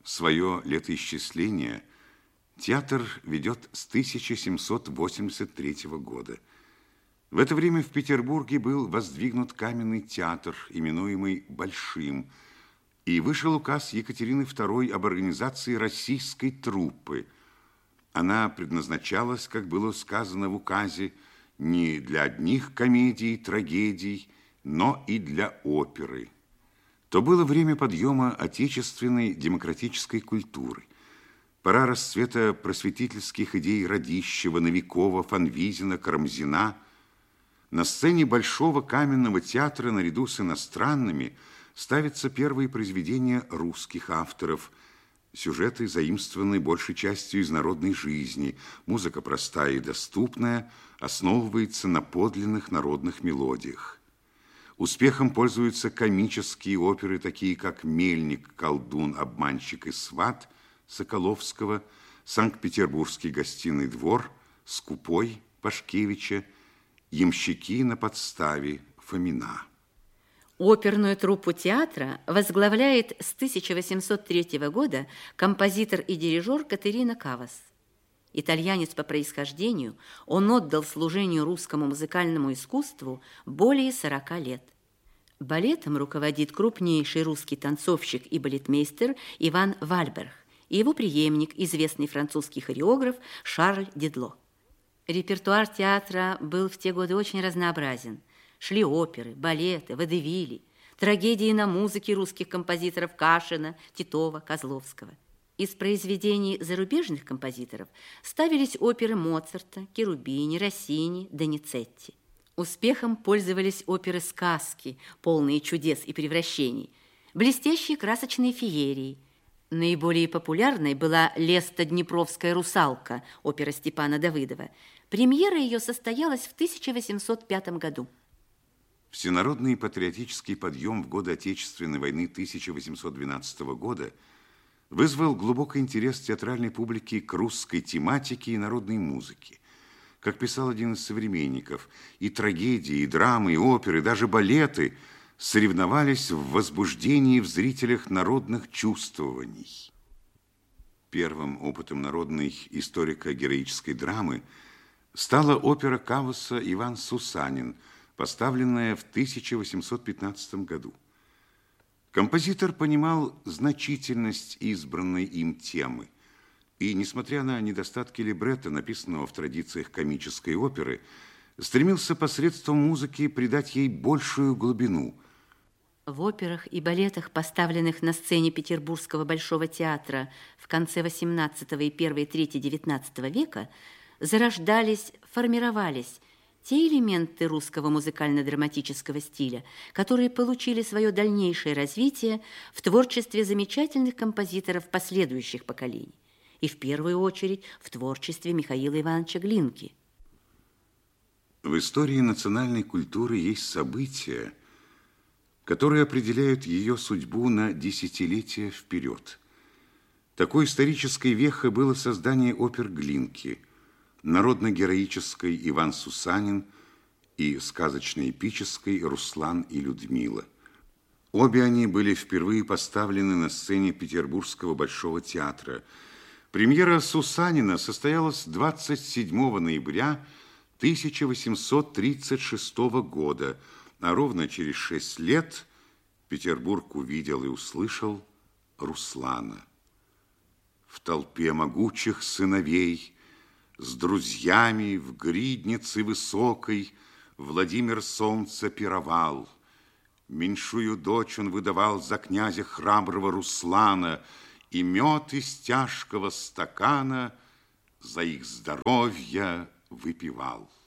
Свое летоисчисление театр ведет с 1783 года. В это время в Петербурге был воздвигнут каменный театр, именуемый Большим, и вышел указ Екатерины II об организации российской труппы. Она предназначалась, как было сказано в указе, не для одних комедий и трагедий, но и для оперы. То было время подъема отечественной демократической культуры. Пора расцвета просветительских идей Радищева, Новикова, Фанвизина, Карамзина. На сцене Большого каменного театра наряду с иностранными ставятся первые произведения русских авторов. Сюжеты заимствованы большей частью из народной жизни. Музыка простая и доступная, основывается на подлинных народных мелодиях. Успехом пользуются комические оперы, такие как «Мельник, колдун, обманщик и сват» Соколовского, «Санкт-Петербургский гостиный двор», «Скупой» Пашкевича, «Ямщики на подставе» Фомина. Оперную труппу театра возглавляет с 1803 года композитор и дирижер Катерина Кавас. Итальянец по происхождению, он отдал служению русскому музыкальному искусству более 40 лет. Балетом руководит крупнейший русский танцовщик и балетмейстер Иван Вальберг и его преемник, известный французский хореограф Шарль Дедло. Репертуар театра был в те годы очень разнообразен. Шли оперы, балеты, водевили, трагедии на музыке русских композиторов Кашина, Титова, Козловского. Из произведений зарубежных композиторов ставились оперы Моцарта, Черубини, Россини, Доницетти. Успехом пользовались оперы-сказки, полные чудес и превращений, блестящие красочные феерии. Наиболее популярной была «Лесто-Днепровская русалка», опера Степана Давыдова. Премьера ее состоялась в 1805 году. Всенародный патриотический подъем в годы Отечественной войны 1812 года вызвал глубокий интерес театральной публики к русской тематике и народной музыке. Как писал один из современников, и трагедии, и драмы, и оперы, даже балеты соревновались в возбуждении в зрителях народных чувствований. Первым опытом народной историко-героической драмы стала опера Каваса «Иван Сусанин», поставленная в 1815 году. Композитор понимал значительность избранной им темы, и, несмотря на недостатки либретто, написанного в традициях комической оперы, стремился посредством музыки придать ей большую глубину. В операх и балетах, поставленных на сцене Петербургского Большого театра в конце XVIII и первой трети XIX века, зарождались, формировались те элементы русского музыкально-драматического стиля, которые получили свое дальнейшее развитие в творчестве замечательных композиторов последующих поколений, и в первую очередь в творчестве Михаила Ивановича Глинки. В истории национальной культуры есть события, которые определяют ее судьбу на десятилетия вперед. Такой исторической вехой было создание опер Глинки, народно-героической «Иван Сусанин» и сказочно-эпической «Руслан и Людмила». Обе они были впервые поставлены на сцене Петербургского Большого театра. Премьера «Сусанина» состоялась 27 ноября 1836 года, а ровно через 6 лет Петербург увидел и услышал Руслана. В толпе могучих сыновей с друзьями в гриднице высокой Владимир Солнце пировал. Меньшую дочь он выдавал за князя храброго Руслана, и мед из тяжкого стакана за их здоровье выпивал.